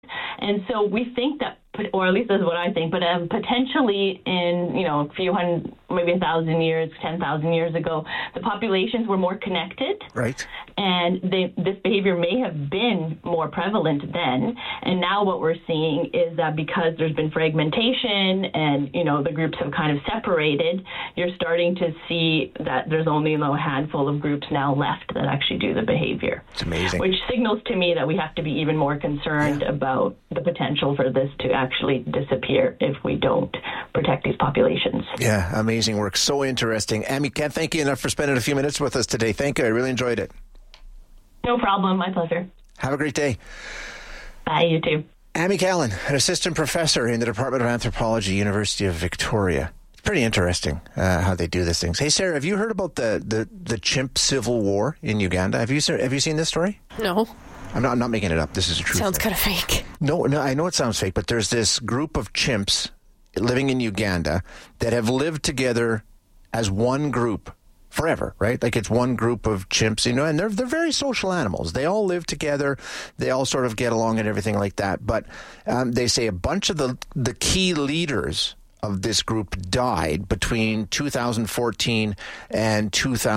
And so we think that, or at least that's what I think, but potentially in, a few hundred, maybe 1,000 years, 10,000 years ago, the populations were more connected. Right. And this behavior may have been more prevalent then. And now what we're seeing is that because there's been fragmentation and, the groups have kind of separated, you're starting to see that there's only a handful of groups now left that actually do the behavior. It's amazing. Which signals to me that we have to be even more concerned about the potential for this to actually disappear if we don't protect these populations. Yeah, amazing work. So interesting. Amy, can't thank you enough for spending a few minutes with us today. Thank you. I really enjoyed it. No problem. My pleasure. Have a great day. Bye, you too. Amy Callan, an assistant professor in the Department of Anthropology, University of Victoria. It's pretty interesting how they do these things. Hey, Sarah, have you heard about the chimp civil war in Uganda? Have you seen this story? No. I'm not making it up. This is a true Sounds thing. kind of fake. No, I know it sounds fake, but there's this group of chimps living in Uganda that have lived together as one group forever, right? Like it's one group of chimps, and they're very social animals. They all live together. They all sort of get along and everything like that. But they say a bunch of the key leaders of this group died between 2014 and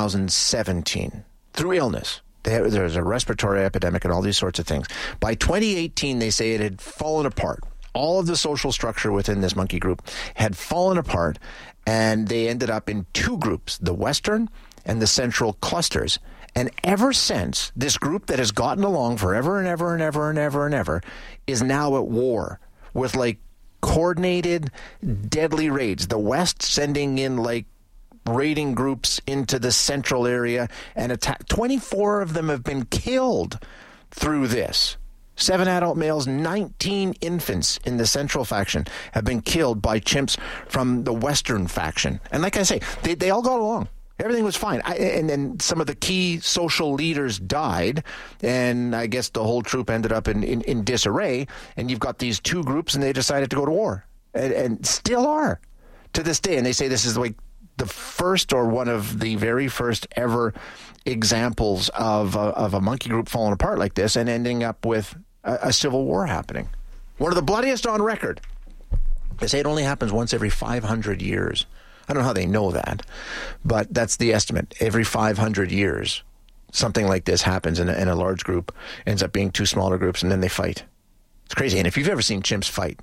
2017 through illness. There's a respiratory epidemic and all these sorts of things. By 2018, they say it had fallen apart. All of the social structure within this monkey group had fallen apart, and they ended up in two groups, the Western and the Central clusters. And ever since, this group that has gotten along forever and ever and ever and ever and ever is now at war with coordinated deadly raids. The West sending in raiding groups into the central area and attack. 24 of them have been killed through this. 7 adult males, 19 infants in the central faction have been killed by chimps from the Western faction. And like I say, they all got along. Everything was fine. And then some of the key social leaders died, and I guess the whole troop ended up in disarray. And you've got these two groups, and they decided to go to war, and still are to this day. And they say this is the first or one of the very first ever examples of a monkey group falling apart like this and ending up with a civil war happening. One of the bloodiest on record. They say it only happens once every 500 years. I don't know how they know that, but that's the estimate. Every 500 years, something like this happens in a large group, ends up being two smaller groups, and then they fight. It's crazy. And if you've ever seen chimps fight,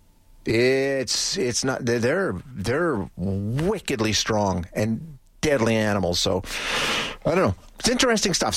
it's not, they're wickedly strong and deadly animals. So I don't know. It's interesting stuff.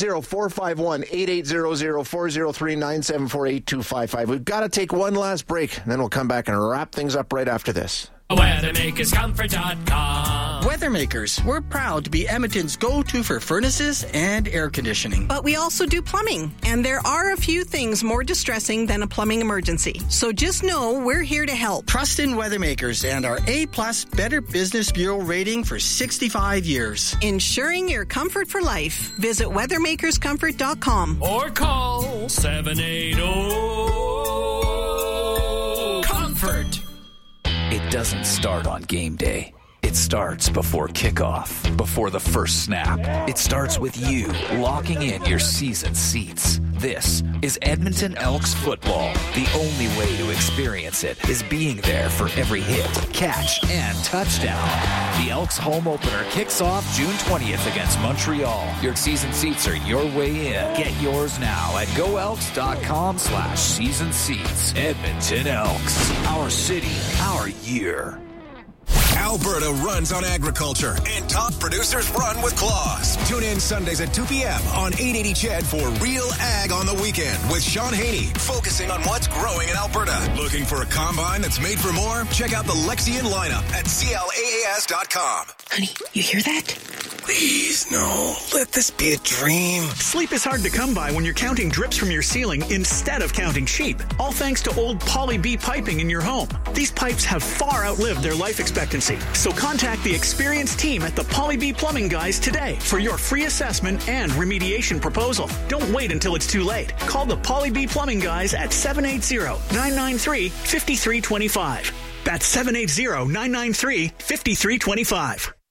780-451-8800-403-974-8255. We've got to take one last break, and then we'll come back and wrap things up right after this. WeathermakersComfort.com. Weathermakers, we're proud to be Edmonton's go-to for furnaces and air conditioning. But we also do plumbing, and there are a few things more distressing than a plumbing emergency. So just know we're here to help. Trust in Weathermakers and our A-plus Better Business Bureau rating for 65 years. Ensuring your comfort for life. Visit WeathermakersComfort.com. Or call 780-COMFORT. It doesn't start on game day. It starts before kickoff, before the first snap. It starts with you locking in your season seats. This is Edmonton Elks football. The only way to experience it is being there for every hit, catch, and touchdown. The Elks home opener kicks off June 20th against Montreal. Your season seats are your way in. Get yours now at goelks.com/season seats. Edmonton Elks. Our city, our year. Alberta runs on agriculture, and top producers run with claws. Tune in Sundays at 2 p.m. on 880 CHED for Real Ag on the Weekend with Sean Haney, focusing on what's growing in Alberta. Looking for a combine that's made for more? Check out the Lexion lineup at CLAAS.com. Honey, you hear that? Please, no. Let this be a dream. Sleep is hard to come by when you're counting drips from your ceiling instead of counting sheep. All thanks to old Poly B piping in your home. These pipes have far outlived their life expectancy. So contact the experienced team at the Poly B Plumbing Guys today for your free assessment and remediation proposal. Don't wait until it's too late. Call the Poly B Plumbing Guys at 780-993-5325. That's 780-993-5325.